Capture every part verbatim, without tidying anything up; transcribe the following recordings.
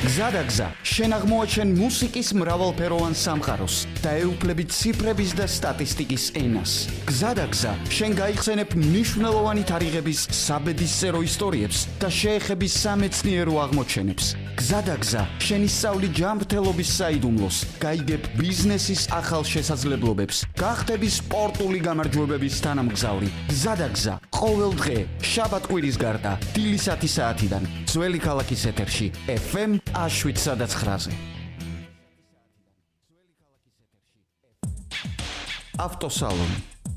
გზადაგზა, შენ აღმოაჩენ მუსიკის მრავალფეროვან სამყაროს და ეუფლები ციფრების და სტატისტიკის ენას. გზადაგზა, შენ გაიხსენებ მნიშვნელოვანი თარიღების საბედისწერო ისტორიებს და შეეხები სამეცნიერო აღმოჩენებს. გზადაგზა, შენ ისწავლი ჯანმრთელობის საიდუმლოს, გაიგებ ბიზნესის ახალ შესაძლებლობებს, გახდები სპორტული გამარჯვებების თანამგზავრი. გზადაგზა, ყოველ დღე, შაბათ-კვირის გარდა, დილის ათი საათიდან, ძველი ქალაქის ეთერში, ეფ ემ შვიდსა და ცხრაზე. ავტოსალონი.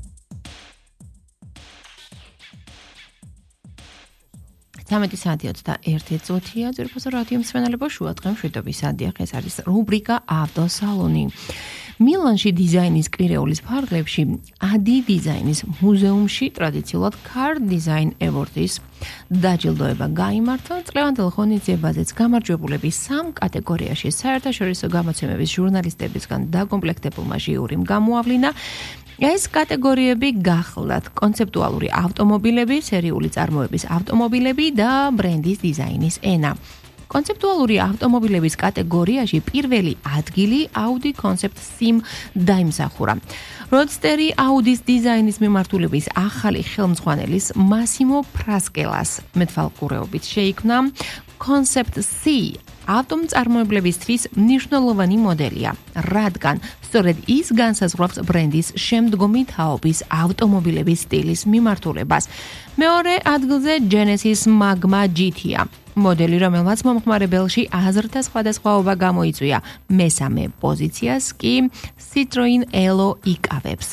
თამეტი საათი ოცდაერთი წუთია ძვირფასო რადიო მსმენელებო შუა დღე მშვიდობის სადიახ ეს არის რუბრიკა ავტოსალონი. მილანში დიზაინის კვირეულის ფარგლებში ადი დიზაინის მუზეუმში ტრადიციულად Car Design Awards დაჯილდოება გაიმართა. წლევანდელ ღონისძიებაზეც გამარჯვებულების სამ კატეგორიაში საერთაშორისო გამოცემების ჟურნალისტებისგან დაკომპლექტებულმა ჟიურიმ გამოავლინა. ეს კატეგორიები გახლდათ კონცეპტუალური ავტომობილები, სერიული წარმოების ავტომობილები და ბრენდის დიზაინის ენა. კონცეპტუალური ავტომობილების კატეგორიაში პირველი ადგილი Audi Concept Sim დაიმსახურა. როდსტერი Audi-s დიზაინის მიმართულების ახალი ხელმძღვანელის მასიმო ფრასკელას მეთვალყურეობით შეიქმნა Concept C ავტომწარმოებლებისთვის მნიშვნელოვანი მოდელია, რადგან სწორედ ის განსაზღვრავს ბრენდის შემდგომი თაობის ავტომობილების სტილის მიმართულებას. მეორე ადგილზე Genesis Magma ჯი თი-ა, მოდელი, რომელმაც მომხმარებელში აზრთა სხვადასხვაობა გამოიწვია. მესამე პოზიციას კი Citroen Elo იკავებს.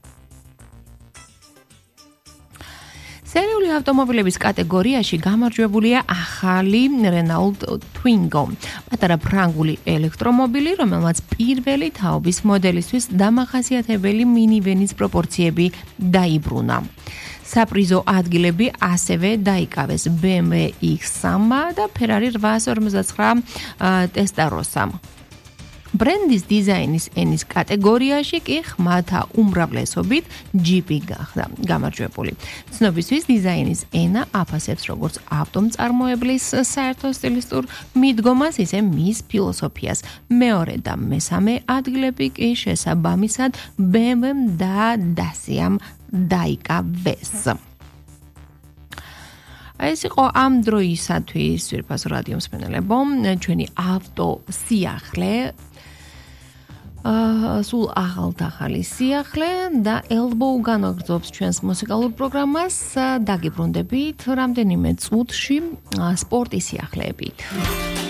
სერიული ავტომობილების კატეგორიაში გამარჯვებულია ახალი Renault Twingo, პატარა ფრანგული ელექტრომობილი, რომელმაც პირველი თაობის მოდელისთვის დამახასიათებელი მინივენის პროპორციები დაიბრუნა. საპრიზო ადგილები ასევე დაიკავეს ბე ემ ვე ექს სამმა და Ferrari რვაასი ორმოცდათსაცხრა Testarossa. ბრენდის დიზაინის ენის კატეგორიაში კი ხმათა უმრავლესობით ჯიპი გახდა გამარჯვებული. ცნობისთვის დიზაინის ენა აფასებს როგორც ავტომწარმოებლის საერთო სტილისტურ მიდგომას, ისე მის ფილოსოფიას. მეორე და მესამე ადგილები კი შესაბამისად ბე ემ ვე-მ და Dacia-მ დაიკავეს. ეს იყო ამ დროისათვის ძვირფასო რადიო მსმენელებო, ჩვენი ავტო სიახლე სულ ახალ-ახალი სიახლე და Elbow განაგრძობს ჩვენს მუსიკალურ პროგრამას. დაგიბრუნდებით რამდენიმე წუთში სპორტის სიახლეებით.